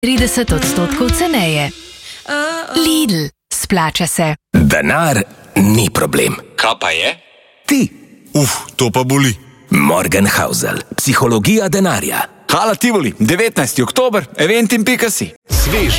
30% ceneje. Lidl, splača se. Denar ni problem. Kaj pa je? Ti. To pa boli. Morgenhausel, psihologija denarja. Hala Tivoli, 19. oktober, eventim.si. Sveže